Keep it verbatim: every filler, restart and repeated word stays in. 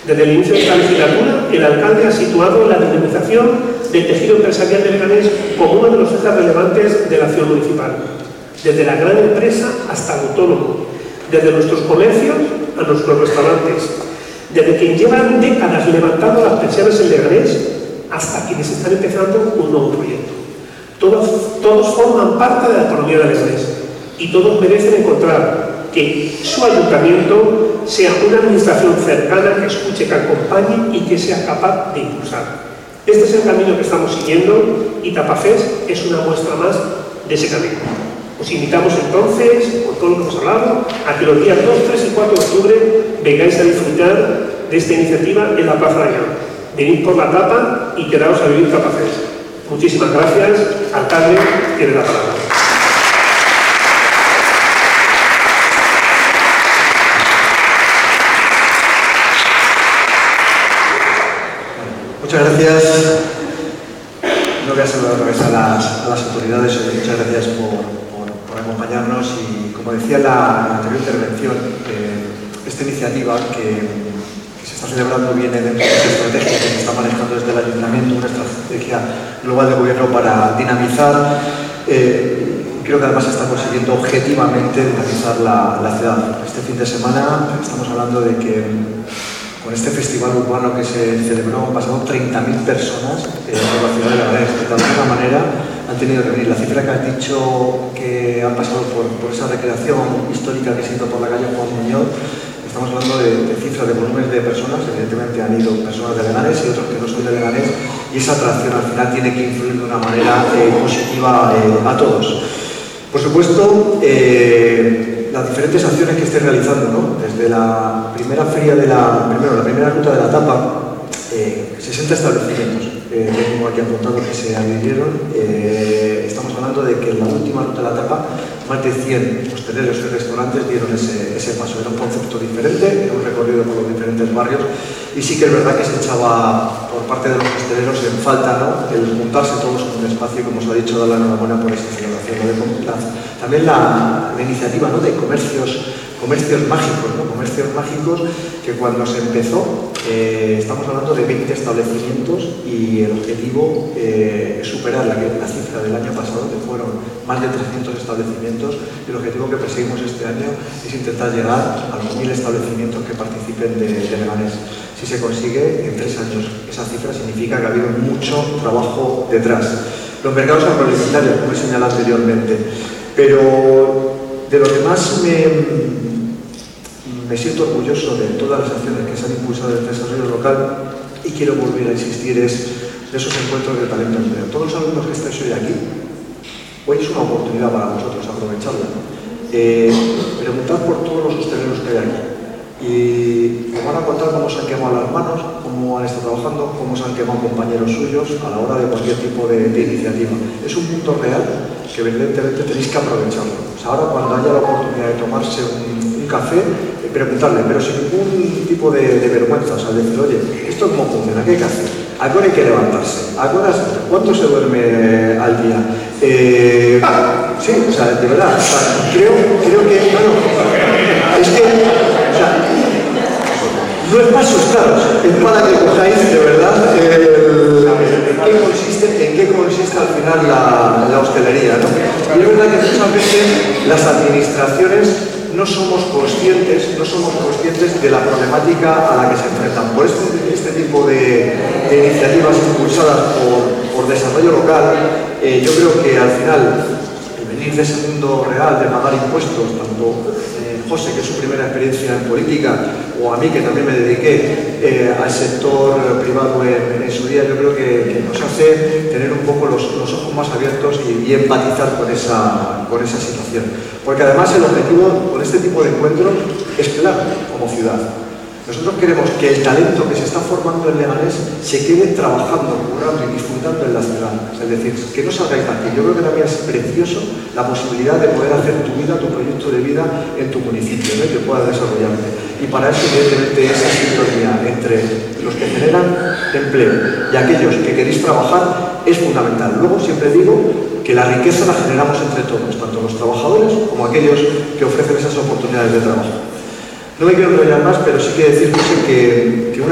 Desde el inicio de esta legislatura, el alcalde ha situado la dinamización del tejido empresarial de Leganés como uno de los ejes relevantes de la acción municipal. Desde la gran empresa hasta el autónomo, desde nuestros comercios a nuestros restaurantes, desde quienes llevan décadas levantando las pensiones en Leganés hasta quienes están empezando un nuevo proyecto. Todos, todos forman parte de la economía de Leganés y todos merecen encontrar que su ayuntamiento sea una administración cercana, que escuche, que acompañe y que sea capaz de impulsar. Este es el camino que estamos siguiendo y Tapafest es una muestra más de ese camino. Os invitamos entonces, con todo lo que hemos hablado, a que los días dos, tres y cuatro de octubre vengáis a disfrutar de esta iniciativa en la Plaza de Allán. Venid por la tapa y quedaos a vivir Tapafest. Muchísimas gracias. Alcalde, tiene la palabra. Muchas gracias. No voy a saludar otra vez a las, a las autoridades. Muchas gracias por, por, por acompañarnos y, como decía en la, la anterior intervención, eh, esta iniciativa que, que se está celebrando viene dentro de esa estrategia que se está manejando desde el Ayuntamiento, una estrategia global de gobierno para dinamizar. Eh, creo que además se está consiguiendo objetivamente dinamizar la, la ciudad. Este fin de semana estamos hablando de que con este festival urbano que se celebró han pasado treinta mil personas eh, por la ciudad de Leganés, que de alguna manera han tenido que venir. La cifra que has dicho que han pasado por, por esa recreación histórica que se hizo por la calle Juan Muñoz, estamos hablando de, de cifras de volúmenes de personas. Evidentemente han ido personas de Leganés y otros que no son de Leganés, y esa atracción al final tiene que influir de una manera eh, positiva eh, a todos. Por supuesto, eh, las diferentes acciones que esté realizando, ¿no? Desde la primera feria de la, primero, la primera ruta de la tapa, eh, sesenta establecimientos, eh, tengo aquí apuntado que se adhirieron. Eh, estamos hablando de que en la última ruta de la tapa, más de cien hosteleros y restaurantes dieron ese, ese paso. Era un concepto diferente, era un recorrido por los diferentes barrios, y sí que es verdad que se echaba por parte de los hosteleros en falta, ¿no?, el juntarse todos en un espacio, como os ha dicho, dar la enhorabuena por esta celebración. También la, la iniciativa, ¿no?, de comercios, comercios mágicos, ¿no? Comercios mágicos que cuando se empezó, eh, estamos hablando de veinte establecimientos, y el objetivo eh, es superar la, la cifra del año pasado, que fueron más de trescientos establecimientos, y el objetivo que perseguimos este año es intentar llegar a los mil establecimientos que participen de, de Leganés. Si se consigue en tres años esa cifra, significa que ha habido mucho trabajo detrás. Los mercados agroalimentarios, como he señalado anteriormente, pero de lo que más me, me siento orgulloso de todas las acciones que se han impulsado en el desarrollo local, y quiero volver a insistir, es de esos encuentros de talento empleo. Todos los alumnos que estáis hoy aquí, hoy es una oportunidad para vosotros, aprovecharla. Eh, preguntad por todos los hosteleros que hay aquí. Y os van a contar cómo se han quemado las manos, cómo han estado trabajando, cómo se han quemado compañeros suyos a la hora de cualquier tipo de, de iniciativa. Es un punto real que evidentemente tenéis que aprovecharlo. O sea, ahora, cuando haya la oportunidad de tomarse un, un café, eh, preguntarle, pero sin ningún tipo de, de vergüenza, o sea, decir, oye, ¿esto cómo funciona? ¿Qué hay que hacer? ¿A qué hora hay que levantarse? ¿A qué horas? ¿Cuánto se duerme al día? Eh, sí, o sea, de verdad, o sea, creo, creo que, bueno, es que, o sea, no es pasos claros, es para que cojáis de verdad el, en qué consiste, en qué consiste al final la, la hostelería, ¿no? Y es verdad que muchas veces las administraciones no somos conscientes, no somos conscientes de la problemática a la que se enfrentan. Por este, este tipo de, de iniciativas impulsadas por, por desarrollo local, eh, yo creo que al final el venir de ese mundo real de pagar impuestos, tanto eh, José, que es su primera experiencia en política, o a mí, que también me dediqué eh, al sector privado en, en su día, yo creo que, que nos hace tener un poco los, los ojos más abiertos y, y empatizar con esa, con esa situación. Porque además el objetivo con este tipo de encuentros es claro como ciudad. Nosotros queremos que el talento que se está formando en Leganés se quede trabajando, currando y disfrutando en la ciudad. Es decir, que no salgáis de aquí. Yo creo que también es precioso la posibilidad de poder hacer tu vida, tu proyecto de vida en tu municipio, ¿no?, y que puedas desarrollarte. Y para eso, evidentemente, esa sintonía entre los que generan empleo y aquellos que queréis trabajar es fundamental. Luego siempre digo que la riqueza la generamos entre todos, tanto los trabajadores como aquellos que ofrecen esas oportunidades de trabajo. No me quiero enrollar más, pero sí que decir que, que una